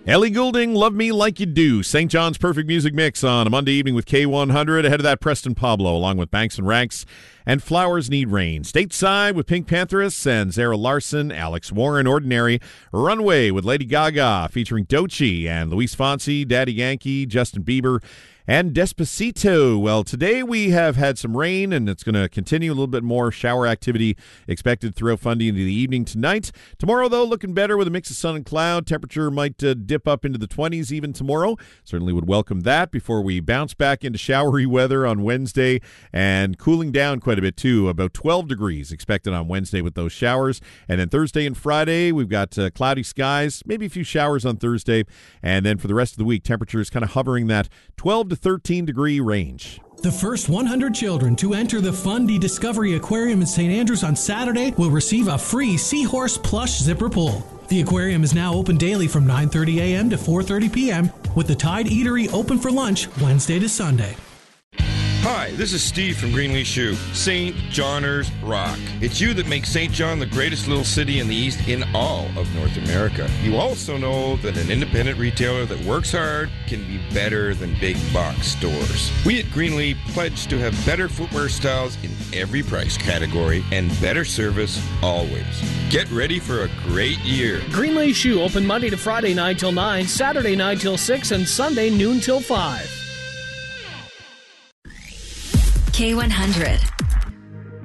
Ellie Goulding, Love Me Like You Do. St. John's Perfect Music Mix on a Monday evening with K100. Ahead of that, Preston Pablo, along with Banks and Ranks and Flowers Need Rain. Stateside with Pink Panthers and Zara Larson, Alex Warren, Ordinary. Runway with Lady Gaga, featuring Doechii and Luis Fonsi, Daddy Yankee, Justin Bieber, and Despacito. Well, today we have had some rain, and it's going to continue. A little bit more shower activity expected throughout Fundy into the evening tonight. Tomorrow, though, looking better with a mix of sun and cloud. Temperature might dip up into the 20s even tomorrow. Certainly would welcome that before we bounce back into showery weather on Wednesday, and cooling down quite a bit, too. About 12 degrees expected on Wednesday with those showers. And then Thursday and Friday, we've got cloudy skies, maybe a few showers on Thursday. And then for the rest of the week, temperatures kind of hovering that 12 to 13 degree range. The first 100 children to enter the Fundy Discovery Aquarium in St. Andrews on Saturday will receive a free Seahorse plush zipper pull. The aquarium is now open daily from 9:30 a.m. to 4:30 p.m. with the Tide Eatery open for lunch Wednesday to Sunday. Hi, this is Steve from Greenlee Shoe. St. Johners rock. It's you that makes St. John the greatest little city in the East in all of North America. You also know that an independent retailer that works hard can be better than big box stores. We at Greenlee pledge to have better footwear styles in every price category and better service always. Get ready for a great year. Greenlee Shoe open Monday to Friday 9 till 9, Saturday 9 till 6, and Sunday noon till 5. K100.